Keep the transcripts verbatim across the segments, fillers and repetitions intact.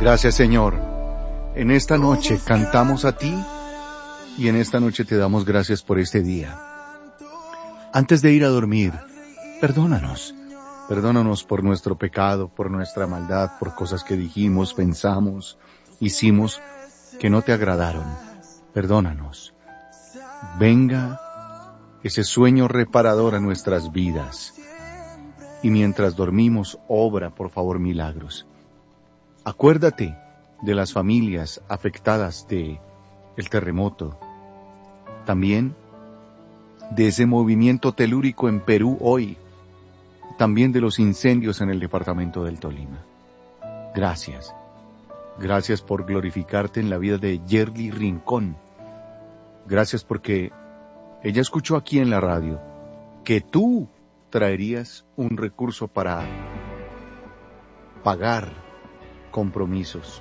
Gracias, Señor. En esta noche cantamos a ti y en esta noche te damos gracias por este día. Antes de ir a dormir, perdónanos. Perdónanos por nuestro pecado, por nuestra maldad, por cosas que dijimos, pensamos, hicimos que no te agradaron. Perdónanos. Venga ese sueño reparador a nuestras vidas. Y mientras dormimos, obra, por favor, milagros. Acuérdate de las familias afectadas de el terremoto. También de ese movimiento telúrico en Perú hoy. También de los incendios en el departamento del Tolima. Gracias. Gracias por glorificarte en la vida de Yerli Rincón. Gracias porque ella escuchó aquí en la radio que tú traerías un recurso para pagar compromisos.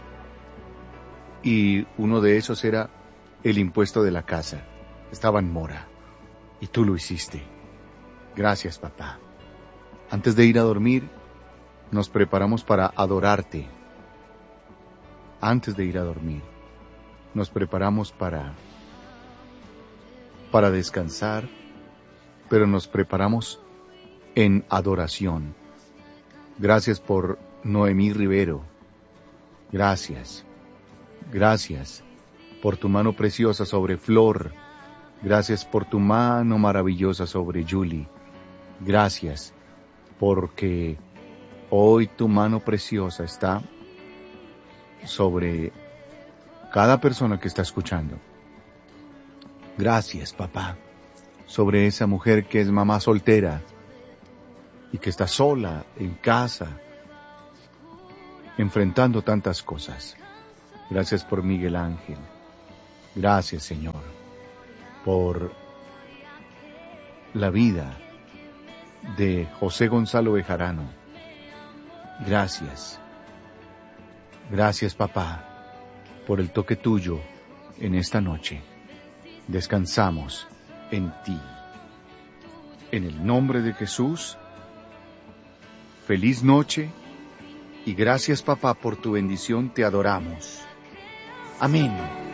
Y uno de esos era el impuesto de la casa. Estaba en mora. Y tú lo hiciste. Gracias, papá. Antes de ir a dormir, nos preparamos para adorarte. Antes de ir a dormir, nos preparamos para, para descansar, pero nos preparamos en adoración. Gracias por Noemí Rivero. Gracias. Gracias por tu mano preciosa sobre Flor. Gracias por tu mano maravillosa sobre Julie. Gracias porque hoy tu mano preciosa está sobre cada persona que está escuchando. Gracias, papá, sobre esa mujer que es mamá soltera y que está sola en casa, enfrentando tantas cosas. Gracias por Miguel Ángel. Gracias, Señor, por la vida de José Gonzalo Bejarano. Gracias. Gracias, papá, por el toque tuyo en esta noche. Descansamos en ti. En el nombre de Jesús, feliz noche y gracias, papá, por tu bendición. Te adoramos. Amén.